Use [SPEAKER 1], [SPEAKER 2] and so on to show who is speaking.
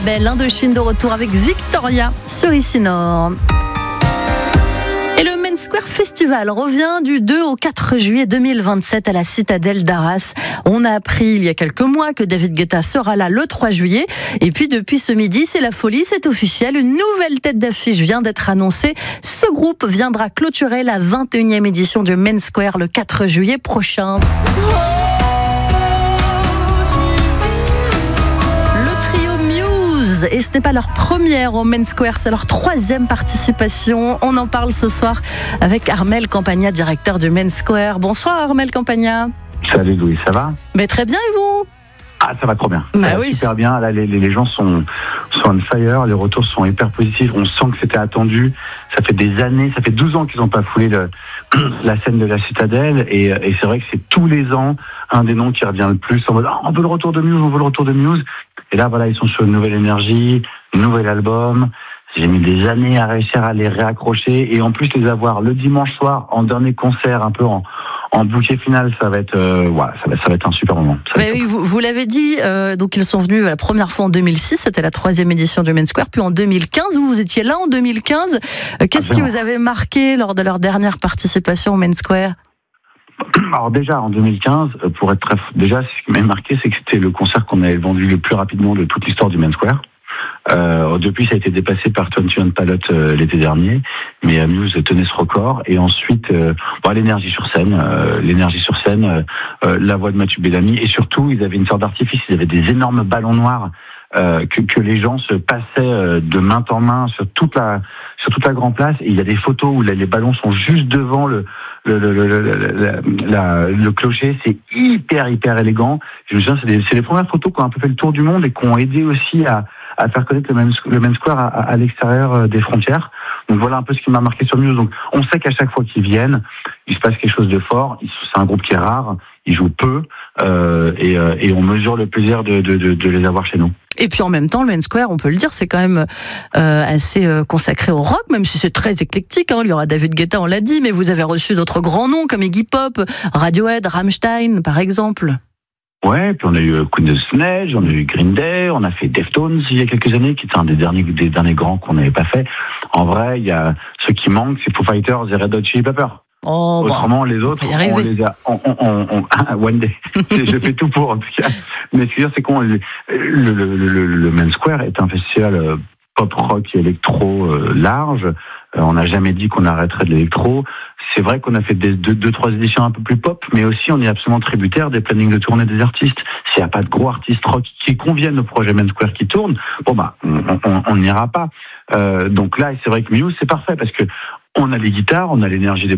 [SPEAKER 1] Belle Indochine de retour avec Victoria sur Ici Nord. Et le Main Square Festival revient du 2 au 4 juillet 2027 à la Citadelle d'Arras. On a appris il y a quelques mois que David Guetta sera là le 3 juillet. Et puis depuis ce midi, c'est la folie, c'est officiel. Une nouvelle tête d'affiche vient d'être annoncée. Ce groupe viendra clôturer la 21e édition du Main Square le 4 juillet prochain. Et ce n'est pas leur première au Main Square, c'est leur 3e participation. On en parle ce soir avec Armel Campagna, directeur du Main Square. Bonsoir Armel Campagna.
[SPEAKER 2] Salut Louis, ça va ?
[SPEAKER 1] Mais très bien, et vous ?
[SPEAKER 2] Ah, ça va trop bien.
[SPEAKER 1] Oui,
[SPEAKER 2] super bien. Là, les gens sont on fire, les retours sont hyper positifs. On sent que c'était attendu. Ça fait des années, ça fait 12 ans qu'ils n'ont pas foulé la scène de la Citadelle. Et c'est vrai que c'est tous les ans un des noms qui revient le plus. On veut le retour de Muse, on veut le retour de Muse. Et là, voilà, ils sont sur une nouvelle énergie, un nouvel album. J'ai mis des années à réussir à les réaccrocher et en plus les avoir le dimanche soir en dernier concert, un peu en bouquet final, ça va être ça va être un super moment.
[SPEAKER 1] Oui, vous l'avez dit, donc ils sont venus la première fois en 2006, c'était la 3e édition du Main Square, puis en 2015, vous étiez là en 2015. Qu'est-ce qui vous avait marqué lors de leur dernière participation au Main Square ?
[SPEAKER 2] Alors déjà en 2015, déjà ce qui m'a marqué, c'est que c'était le concert qu'on avait vendu le plus rapidement de toute l'histoire du Main Square. Depuis, ça a été dépassé par 21 Pilots l'été dernier, mais Muse tenait ce record. Et ensuite, l'énergie sur scène, la voix de Mathieu Bellamy, et surtout, ils avaient une sorte d'artifice. Ils avaient des énormes ballons noirs que les gens se passaient de main en main sur toute la grande place. Et il y a des photos où les ballons sont juste devant le clocher. C'est hyper élégant. Je me souviens, c'est les premières photos qui ont un peu fait le tour du monde et qui ont aidé aussi à faire connaître le Main Square à l'extérieur des frontières. Donc voilà un peu ce qui m'a marqué sur Muse. Donc on sait qu'à chaque fois qu'ils viennent, il se passe quelque chose de fort. C'est un groupe qui est rare, ils jouent peu et on mesure le plaisir de les avoir chez nous.
[SPEAKER 1] Et puis en même temps, le Main Square, on peut le dire, c'est quand même assez consacré au rock, même si c'est très éclectique. Il y aura David Guetta, on l'a dit, mais vous avez reçu d'autres grands noms comme Iggy Pop, Radiohead, Rammstein, par exemple.
[SPEAKER 2] Ouais, puis on a eu Queen of the Stone Age, on a eu Green Day, on a fait Deftones il y a quelques années, qui était un des derniers grands qu'on n'avait pas fait. En vrai, il y a ce qui manque, c'est Foo Fighters et Red Hot Chili Peppers. Autrement, les autres, on les a. One day. Je fais tout pour, en tout cas. Mais ce que je veux dire, c'est qu'on le Main Square est un festival pop rock et électro large. On n'a jamais dit qu'on arrêterait de l'électro. C'est vrai qu'on a fait deux, trois éditions un peu plus pop, mais aussi on est absolument tributaire des plannings de tournée des artistes. S'il n'y a pas de gros artistes rock qui conviennent au projet Main Square qui tourne, on n'ira pas. Donc là, c'est vrai que Muse, c'est parfait parce que on a les guitares, on a l'énergie des